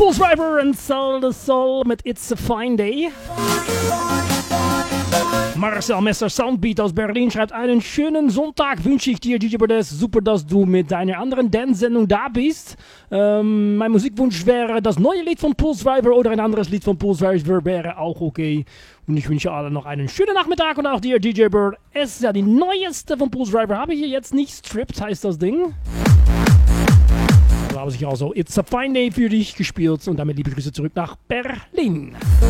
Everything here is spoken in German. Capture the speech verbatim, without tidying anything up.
Pulse Driver und Soul the Soul mit It's a Fine Day. Marcel Messer Soundbeat aus Berlin schreibt: einen schönen Sonntag wünsche ich dir, D J Berdess. Super, dass du mit deiner anderen Dance-Sendung da bist. Ähm, mein Musikwunsch wäre das neue Lied von Pulse Driver oder ein anderes Lied von Pulse Driver wäre auch okay. Und ich wünsche allen noch einen schönen Nachmittag und auch dir, D J Bird. Es ist ja die neueste von Pulse Driver. Habe ich hier jetzt nicht. Stripped heißt das Ding. Da habe ich also It's a Fine Day für dich gespielt und damit liebe Grüße zurück nach Berlin.